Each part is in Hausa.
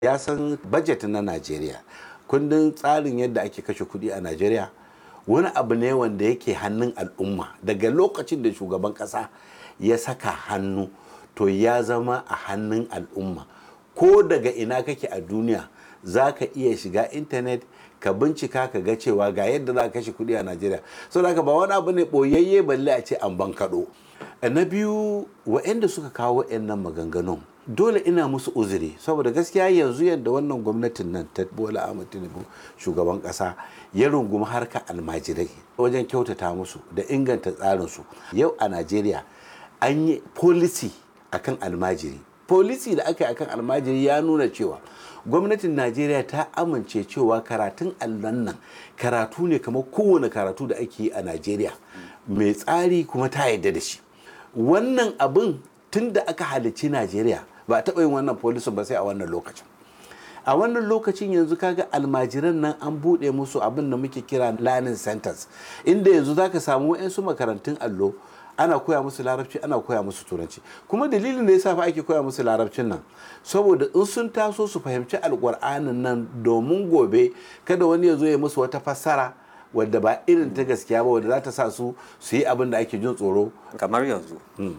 ya san budget na Najeriya, kundin tsarin yadda ake kashe kuɗi a Najeriya wani abu ne wanda yake hannun al'umma. Daga lokacin da shugaban ƙasa ya saka hannu to ya zama a hannun al'umma. Ko daga ina kake a duniya za ka iya shiga intanet ka bincika ka ga cewa ga yadda za ka kashe kuɗi a Najeriya. Saboda haka ba wani abu ne ɓoyayye balle a ce an bankaɗo. Na biyu, waɗanda suka kawo waɗannan maganganun dole ina musu uzuri saboda gaskiya yanzu yadda wannan gwamnatin nan ta Bola Ahmed Tinubu shugaban ƙasa ya rungumi harka almajirai wajen kyautata musu da inganta tsarinsu. Yau a Najeriya an yi policy akan almajiri. Policy da aka yi akan almajiri ya nuna cewa gwamnatin Najeriya ta amince cewa karatun allon nan karatu ne kamar kowane karatu da ake yi a Najeriya, mai tsari kuma ta yarda da shi. Wannan abin tun da aka halicci Najeriya ba a taɓa yin wannan policy ba sai a wannan lokacin. A wannan lokacin yanzu kaga almajiran nan an buɗe musu abin da muke kira learning centers, inda yanzu zaka samu wa'yansu makarantun allo ana koya musu larabci, ana koya musu turanci. Kuma dalilin da yasa fa ake koya musu larabcin nan saboda in sun taso su fahimci alƙur'anin nan domin gobe kada wani ya zo ya musu wata fassara wadda ba irin ta gaskiya ba, wadda za ta sa su yi abin da ake jin tsoro. Kamar yanzu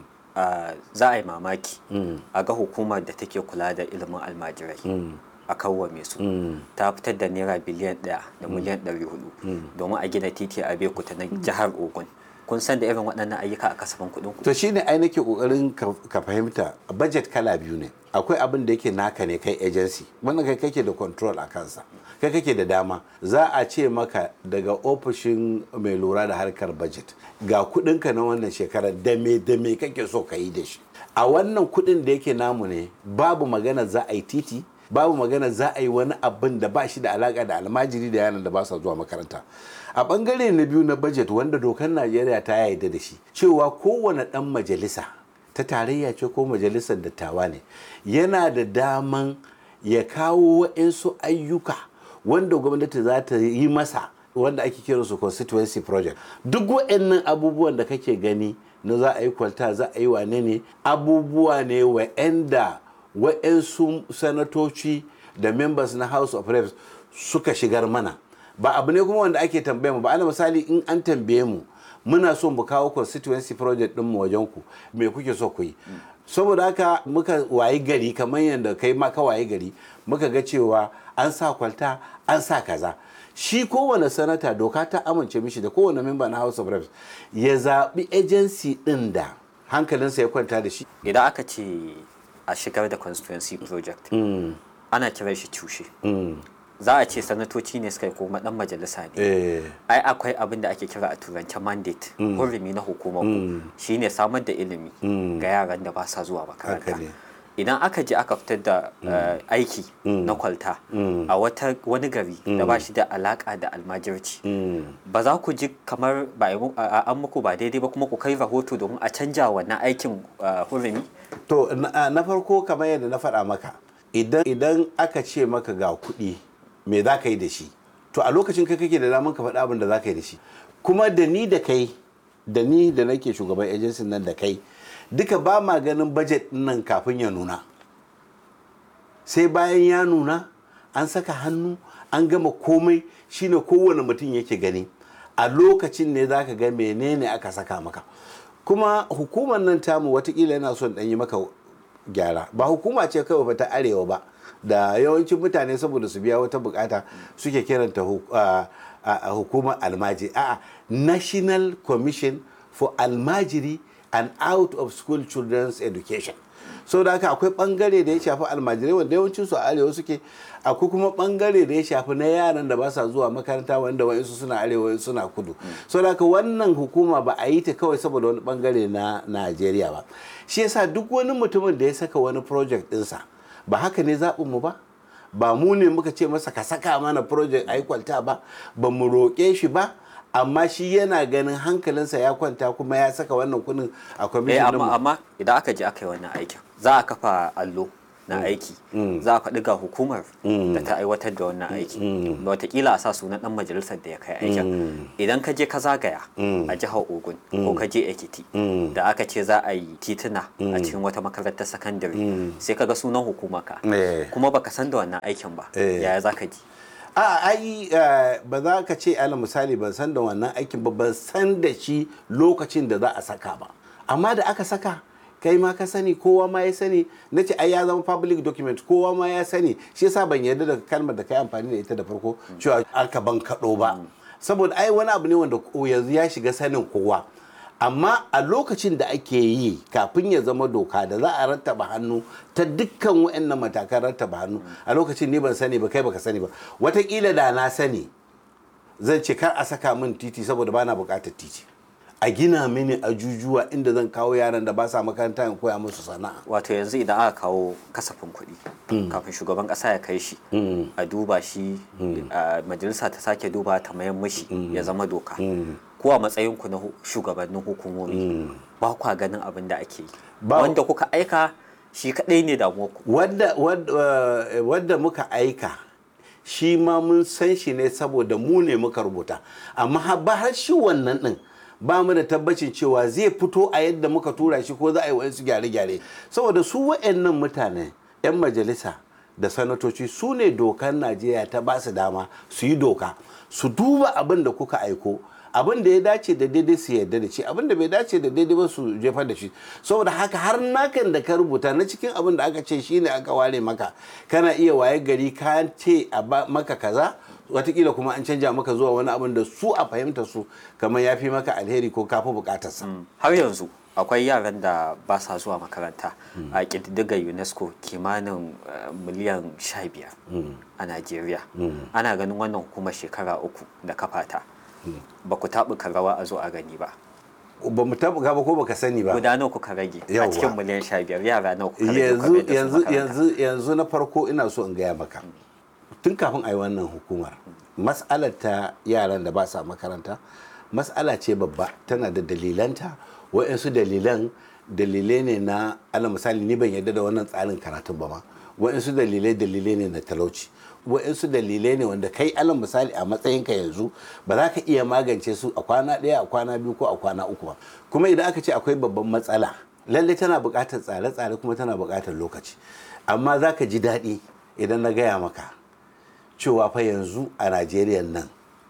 za a yi mamaki a ga hukumar da take kula da ilimin almajirai a kawwame su ta fitar da naira biliyan 1 da miliyan 400 domin a gina titi a Bekuta na jihar Ogun. Kun san da irin waɗannan ayyuka a kasafin kuɗin ku? To shine ai nake kokarin ka fahimta, budget kala biyu ne. Akwai abin da yake naka ne kai agency, wannan kai kake da control a kansa, kai kake da dama. Za a ce maka daga ofishin mai lura da harkar budget ga kuɗinka na wannan shekarar da me kake so ka yi da shi. A wannan kuɗin da yake namu ne babu magana za a yi titi, babu magana za a yi wani abin da ba shi da alaka da almajiri da yaran da ba sa zuwa makaranta. A bangare na biyu na budget wanda dokar Najeriya ta yarda da shi cewa kowane ɗan majalisa ta tarayya ce ko majalisar dattawa ne yana da daman ya kawo waɗansu ayyuka wanda gwamnati za ta yi masa wanda ake kira su constituency project. Duk waɗannan abubuwan da kake gani na za a yi kwalta, za a yi wane ne, abubuwa ne waɗanda waɗansu sanatoci da members na House of Reps suka shigar mana. Ba abu ne kuma wanda ake tambaye mu ba. Ana misali in an tambaye mu muna so mu kawo constituency project din mu wajen ku, me kuke so ku yi? Saboda haka muka wayi gari kamar yadda kai ma ka wayi gari muka ga cewa an sa kwalta, an sa kaza. Shi kowane sanata doka ta amince mishi da kowane member na House of Reps ya zaɓi agency ɗin da hankalinsa ya kwanta da shi. Idan aka ce a shigar da constituency project ana kiran shi tushe. Za a ce sanatoci ne suka yi kuma dan majalisa ne. Ai akwai abin da ake kira a turance mandate, hurumi na hukumar ku shine samar da ilimi ga yaran da ba sa zuwa makaranta. Idan aka je aka fitar da aiki na kwalta a wani gari da ba shi da alaka da almajirci, ba za ku ji kamar an muku ba daidai ba kuma ku kai rahoto domin a canja wannan aikin hurumi? To na farko kamar yadda na faɗa maka, idan aka ce maka ga kuɗi me za ka yi da shi, to a lokacin kai kake da daman ka faɗi abin da za ka yi da shi. Kuma da ni da kai, da ni da nake shugaban agency nan da kai, duka ba ma ganin budget nan kafin ya nuna. Sai bayan ya nuna an saka hannu an gama komai, shine kowane mutum yake gani. A lokacin ne za ka ga menene aka saka maka. Kuma hukumar nan tamu watakila yana son ɗan yi maka gyara. Ba hukuma ce kawai ba ta arewa ba, da yawancin mutane saboda su biya wata bukata suke kiranta hukumar almajiri. A'a, National Commission for Almajiri and Out of School Children's Education. So da haka akwai bangare da ya shafi almajirai wanda yawancin su a arewa suke, akwai kuma bangare da ya shafi na yaran da ba sa zuwa makaranta wanda wa'insu suna arewa wa'insu suna kudu. So da haka wannan hukuma ba a yi ta kawai saboda wani bangare na Najeriya ba. Shi yasa duk wani mutumin da ya saka wani project ɗinsa, ba haka ne zaɓinmu ba, ba mu ne muka ce masa ka saka mana project a yi kwalta ba mu roƙe shi ba, amma shi yana ganin hankalinsa ya kwanta kuma ya saka wannan kuɗin a kwamishin. Amma idan aka je aka yi wannan aikin za a kafa allo na aiki za a faɗi ga hukumar da ta aiwatar da wannan aiki wataƙila a sa sunan ɗan majalisar da ya kai aikin idan ka je ka zagaya a jihar Ogun ko ka je Ekiti da aka ce za a yi tituna a cikin wata makarantar sakandare sai ka ga sunan hukumarka kuma baka san da wannan aikin ba yaya za ka ji? Ba za ka ce ala misali ban san da wannan aikin ba, ban san da shi lokacin da za a saka ba, amma da aka saka kai ma ka sani, kowa ma ya sani, na ce ai ya zama public document, kowa ma ya sani, shi yasa ban yarda da kalmar da kai amfani da ita da farko cewa aka ban kaɗo ba, saboda ai wani abu ne wanda yanzu ya shiga sanin kowa. Amma a lokacin da ake yi kafin ya zama doka da za a rattaba hannu ta dukkan waɗannan matakan rattaba hannu, a lokacin ni ban sani ba, kai baka sani ba, wataƙila da na sani zan ce kar a saka min titi saboda bana buƙatar titi, a gina mini ajujuwa inda zan kawo yaran da ba sa makaranta in koya musu sana'a. Wato yanzu idan aka kawo kasafin kuɗi kafin shugaban ƙasa ya kai shi a duba shi majalisa ta sake duba ta mayan mashi ya zama doka, ko a matsayin ku na shugabannin hukumomi ba kwa ganin abin da ake yi wanda kuka aika shi kaɗai ne damuwarku? Wadda muka aika shi ma mun san shi ne saboda mu ne muka rubuta, amma har shi wannan ɗin ba mu da tabbacin cewa zai fito a yadda muka tura shi ko za a yi wa'insu gyare-gyare, saboda su wa'annan mutane 'yan majalisa da sanatoci su ne dokar Najeriya ta ba su dama su yi doka, su duba abin da kuka aiko, abin da ya dace da daidai su yarda da shi, abin da bai dace da daidai ba su jefar da shi. Saboda haka har nakan da ka rubuta na cikin abin da aka ce shine aka ware maka, kana iya waye gari ka ce a maka kaza, watakila kuma an canja maka zuwa wani abin da su a fahimta su kamar ya fi maka alheri ko kafi bukatarsa. Har yanzu akwai yaran da ba sa zuwa makaranta a ƙididdigar UNESCO kimanin miliyan 15 a Najeriya. Ana ganin wannan hukumar shekara 3 da kafata ba ku taɓuka rawa a zo a gani ba. Ba mu taɓuka ba ko baka sani ba. Guda nawa kuka rage a cikin miliyan 15 yara nawa kuka rage? Yanzu na farko ina so in gaya maka, tun kafin a yi wannan hukumar, mas'alar ta yaran da ba sa makaranta mas'ala ce babba, tana da dalilanta. Wa'insu dalilai ne na ala misali ni ban yarda da wannan tsarin karatun ba ma, wa'insu dalilai ne na talauci, wa'insu dalilai ne wanda kai ala misali a matsayinka yanzu ba za ka iya magance su a kwana ɗaya, a kwana biyu ko a kwana uku ba. Kuma idan aka ce akwai babban matsala, lallai tana buƙatar tsare-tsare kuma tana buƙatar lokaci, amma za ka ji daɗi idan na gaya maka cewa fa yanzu a Najeriya nan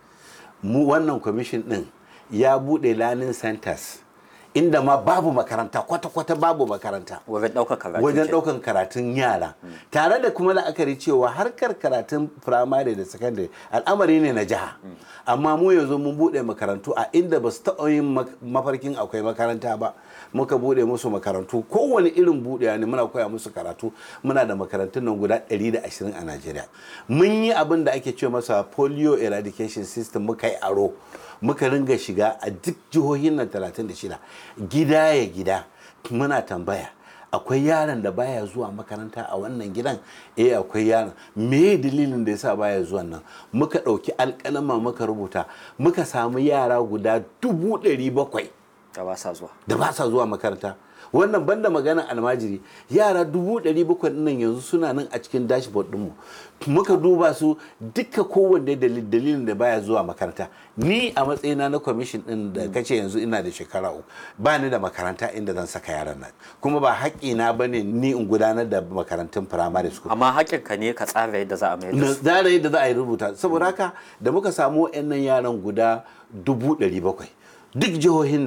mu wannan kwamishin ɗin ya buɗe learning centers inda ma babu makaranta, kwata-kwata babu makaranta wajen ɗaukan karatun yara, tare da kuma la'akari cewa harkar karatun firamare da sakandare al'amari ne na jiha, amma mu yanzu mun buɗe makarantu a inda ba su taɓa yin mafarkin akwai makaranta ba, muka buɗe musu makarantu kowane irin buɗewa ne, muna koya musu karatu. Muna da makarantun nan guda 120 a Najeriya. Mun yi abin da ake ce masa polio eradication system, muka yi aro, muka ringa shiga a duk jihohin nan 36 gida ya gida, muna tambaya akwai yaron da baya zuwa makaranta a wannan gidan, akwai yaron, me dalilin da yasa baya zuwa nan? Muka ɗauki alƙalama muka rubuta, muka samu yara guda 700,000 da ba sa zuwa makaranta. Wannan banda magana almajiri, yara 700,000 nan yanzu suna nan a cikin dashboard ɗinmu. Muka duba su duka, kowanne dalilin da baya zuwa makaranta. Ni a matsayina na kwamishin ɗin da kace yanzu ina da shekara 3, ba ni da makaranta inda zan saka yaran nan, kuma ba haƙƙina ba ne ni in gudanar da makarantun firamare school. Amma haƙƙinka ne ka tsara yadda za a mai da su. Tsara yadda za a yi rubuta. Saboda haka da muka samu waɗannan yaran guda 700,000 duk jihohin